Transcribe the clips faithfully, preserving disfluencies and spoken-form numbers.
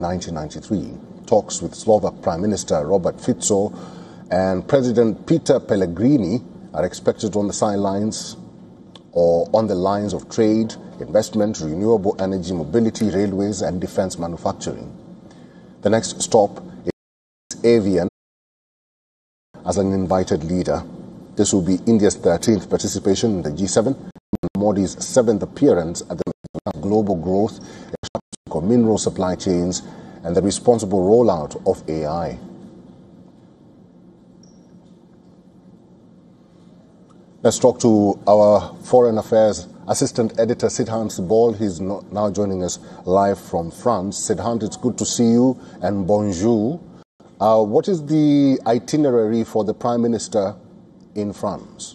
nineteen ninety-three. Talks with Slovak Prime Minister Robert Fico and President Peter Pellegrini are expected on the sidelines or on the lines of trade, investment, renewable energy, mobility, railways and defense manufacturing. The next stop is Avian as an invited leader. This will be India's thirteenth participation in the G seven, Modi's seventh appearance at the global growth, mineral supply chains and the responsible rollout of A I. Let's talk to our Foreign Affairs Assistant Editor, Sidhant Sibol. He's now joining us live from France. Sidhant, it's good to see you and bonjour. Uh, what is the itinerary for the Prime Minister in France?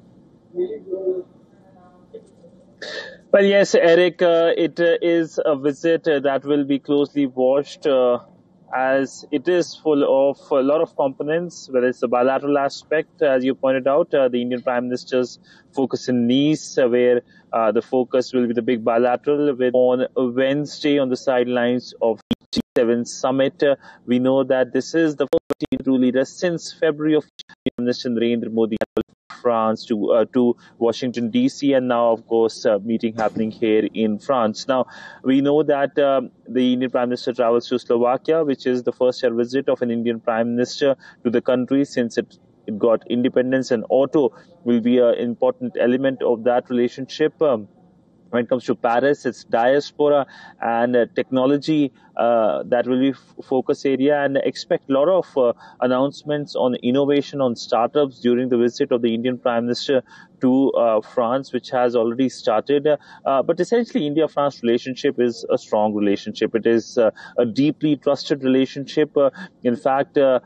Well, yes, Eric, uh, it uh, is a visit uh, that will be closely watched uh, as it is full of a lot of components, whether it's the bilateral aspect, as you pointed out, uh, the Indian Prime Minister's focus in Nice, uh, where uh, the focus will be the big bilateral with on Wednesday on the sidelines of the G seven summit. Uh, we know that this is the first true leader since February of Prime Minister Narendra Modi France to uh, to Washington D C and now of course uh, meeting happening here in France. Now we know that um, the Indian Prime Minister travels to Slovakia, which is the first ever visit of an Indian Prime Minister to the country since it it got independence, and auto will be an important element of that relationship. Um, When it comes to Paris, it's diaspora and uh, technology uh, that will be f focus area, and expect a lot of uh, announcements on innovation, on startups during the visit of the Indian Prime Minister to uh, France, which has already started. Uh, but essentially, India-France relationship is a strong relationship. It is uh, a deeply trusted relationship. Uh, in fact, uh,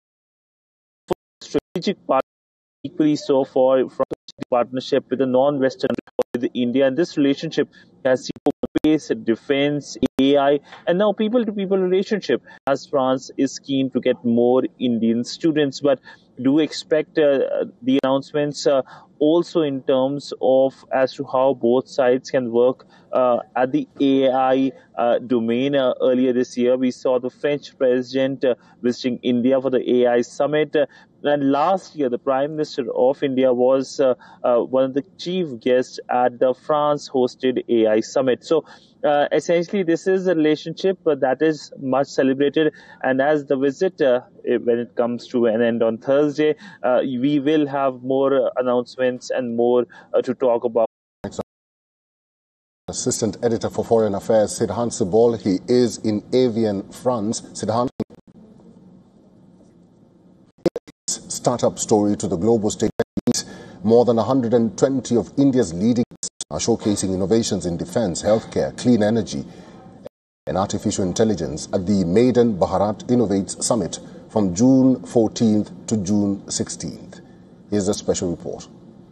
strategic partnership equally so for from partnership with a non-Western with India, and this relationship has seen space, defense, A I, and now people-to-people relationship, as France is keen to get more Indian students. But do expect uh, the announcements uh, also in terms of as to how both sides can work uh, at the A I uh, domain. Uh, earlier this year, we saw the French president uh, visiting India for the A I summit. Uh, and last year, the Prime Minister of India was uh, uh, one of the chief guests at the France-hosted A I summit. So uh, essentially, this is a relationship uh, that is much celebrated. And as the visit, uh, when it comes to an end on Thursday, uh, we will have more uh, announcements and more uh, to talk about. Assistant Editor for Foreign Affairs, Sidhant Sibol. He is in Avian, France. Sidhant, startup story to the global stage. More than one hundred twenty of India's leading are showcasing innovations in defense, healthcare, clean energy, and artificial intelligence at the Maiden Bharat Innovates Summit from June fourteenth to June sixteenth. Here's a special report.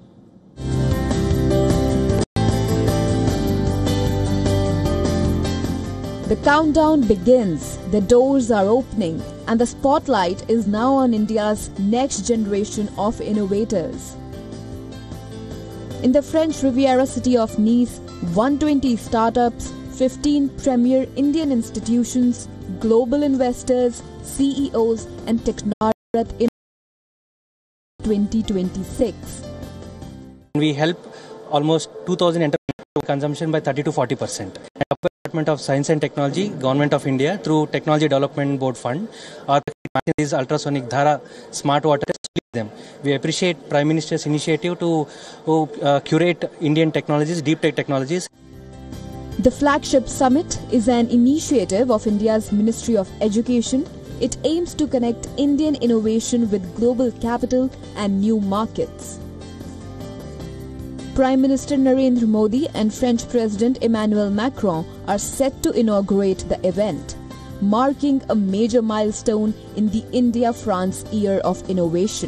The countdown begins, the doors are opening, and the spotlight is now on India's next generation of innovators. In the French Riviera city of Nice, one hundred twenty startups, fifteen premier Indian institutions, global investors, C E Os and technologists in twenty twenty-six. We help almost two thousand enterprises consumption by thirty to forty percent. Department of Science and Technology, Government of India through Technology Development Board Fund, or these ultrasonic Dhara smart water them. We appreciate Prime Minister's initiative to, to uh, curate Indian technologies, deep tech technologies. The flagship summit is an initiative of India's Ministry of Education. It aims to connect Indian innovation with global capital and new markets. Prime Minister Narendra Modi and French President Emmanuel Macron are set to inaugurate the event, marking a major milestone in the India-France Year of Innovation.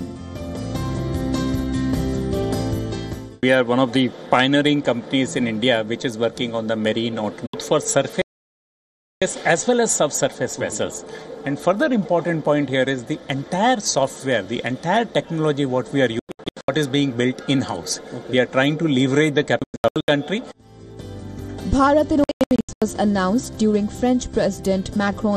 We are one of the pioneering companies in India which is working on the marine automotive for surface as well as subsurface vessels. And further important point here is the entire software, the entire technology what we are using, what is being built in-house. Okay. We are trying to leverage the capital country. Bharat Innovates was announced during French President Macron's